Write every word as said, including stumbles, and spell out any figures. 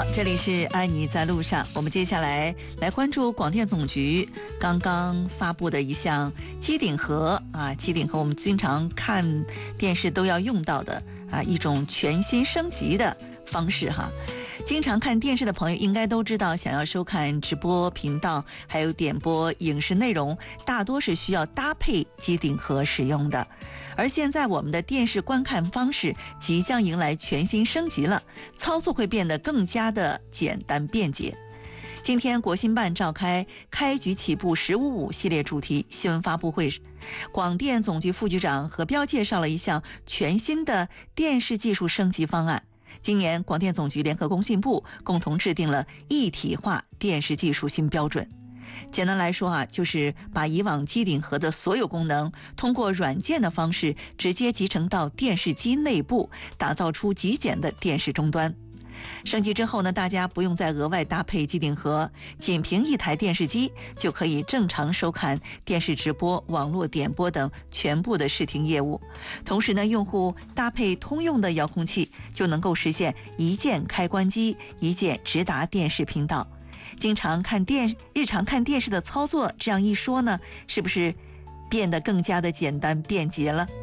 好，这里是安妮在路上，我们接下来来关注广电总局刚刚发布的一项机顶盒啊，机顶盒我们经常看电视都要用到的啊一种全新升级的方式哈。经常看电视的朋友应该都知道，想要收看直播频道还有点播影视内容，大多是需要搭配机顶盒使用的。而现在我们的电视观看方式即将迎来全新升级了，操作会变得更加的简单便捷。今天国新办召开开局起步十五五系列主题新闻发布会，广电总局副局长何彪介绍了一项全新的电视技术升级方案。今年广电总局联合工信部共同制定了一体化电视技术新标准。简单来说啊，就是把以往机顶盒的所有功能通过软件的方式直接集成到电视机内部，打造出极简的电视终端。升级之后呢，大家不用再额外搭配机顶盒，仅凭一台电视机就可以正常收看电视直播、网络点播等全部的视听业务。同时呢，用户搭配通用的遥控器，就能够实现一键开关机、一键直达电视频道。经常看电日常看电视的操作，这样一说呢，是不是变得更加的简单便捷了？